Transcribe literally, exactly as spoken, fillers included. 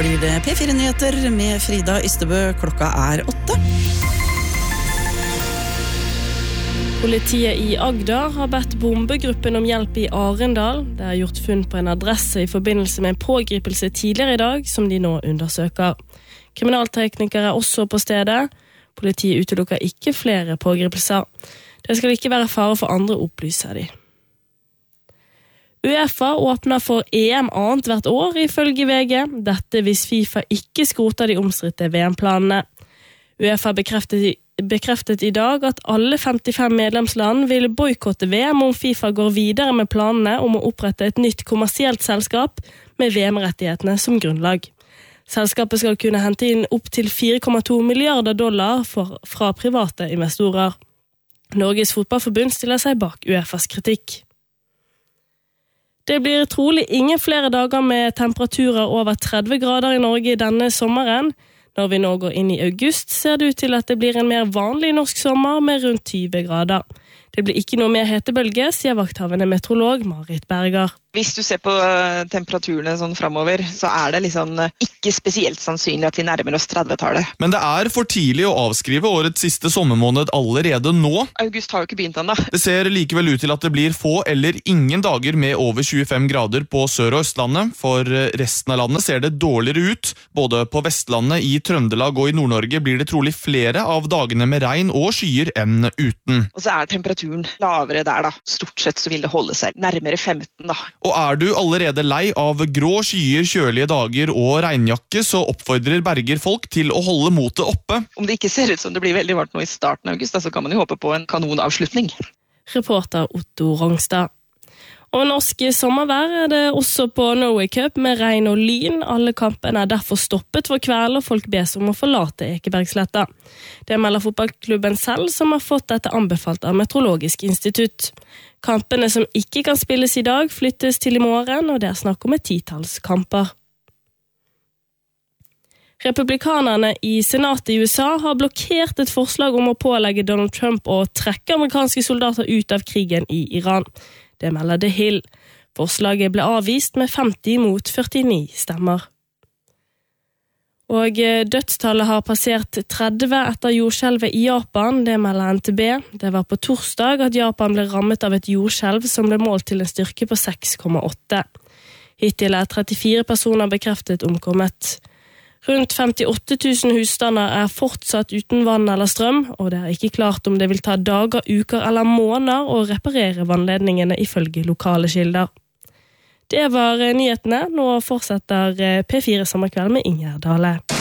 blir det P fire-nyheter med Frida Ystebø. Klokka er åtte. Politiet i Agder har bedt bombegruppen om hjelp i Arendal. Det er gjort funn på en adresse i forbindelse med en pågripelse tidligere i dag, som de nå undersøker. Kriminalteknikere er også på stedet. Politiet utelukker ikke flere pågripelser. Det skal ikke være fare for andre, opplyser de. UEFA åpner for E M annet hvert år, ifølge V G. Dette hvis FIFA ikke skroter de omstridte V M-planene. UEFA bekreftet i bekreftet i dag at alle femtifem medlemsland vil boykotte V M om FIFA går videre med planene om å opprette et nytt kommersielt selskap med V M-rettighetene som grunnlag. Selskapet skal kunne hente inn opp til fire komma to milliarder dollar for, fra private investorer. Norges fotballforbund stiller seg bak UEFAs kritikk. Det blir trolig ingen flere dager med temperaturer over tretti grader i Norge denne sommeren. Når vi nå går inn i august, ser det ut til at det blir en mer vanlig norsk sommer med rundt tyve grader. Det blir ikke noe mer hetebølge, sier vakthavende meteorolog Marit Berger. Hvis du ser på temperaturene sånn fremover, så er det liksom ikke spesielt sannsynlig at vi nærmer oss tretti-tallet. Men det er for tidlig å avskrive årets siste sommermåned allerede nå. August har jo ikke begynt ennå. Det ser likevel ut til at det blir få eller ingen dager med over tjuefem grader på Sør- og Østlandet. For resten av landet ser det dårligere ut. Både på Vestlandet, i Trøndelag og i Nord-Norge blir det trolig flere av dagene med regn og skyer enn uten. Og så er temperaturen lavere der da. Stort sett så vil det holde seg nærmere femten da. Og er du allerede lei av grå skyer, kjølige dager og regnjakke, så oppfordrer Berger folk til å holde motet oppe. Om det ikke ser ut som det blir veldig varmt nå i starten av august, så kan man jo håpe på en kanonavslutning. Reporter Otto Rongstad. Og norsk sommervær er det også på Norway Cup med regn og lyn. Alle kampene er derfor stoppet for kveld, og folk bes om å forlate Ekebergsletta. Det melder fotballklubben selv, som har fått dette anbefalt av Meteorologisk institutt. Kampene som ikke kan spilles i dag flyttes til i morgen, og det er snakk om et titalls kamper. Republikanerne i senatet i U S A har blokkert et forslag om å pålegge Donald Trump å trekke amerikanske soldater ut av krigen i Iran. Det melder The Hill. Forslaget ble avvist med femti mot førtini stemmer. Og dødstallet har passert tretti etter jordskjelvet i Japan, det melder N T B. Det var på torsdag at Japan ble rammet av et jordskjelv som ble målt til en styrke på seks komma åtte. Hittil er trettifire personer bekreftet omkommet. Rundt femtiåtte tusen husstander er fortsatt uten vann eller strøm, og det er ikke klart om det vil ta dager, uker eller måneder å reparere vannledningene ifølge lokale kilder. Det var nyhetene. Nå fortsetter P fire Sommerkveld med Inger Dale.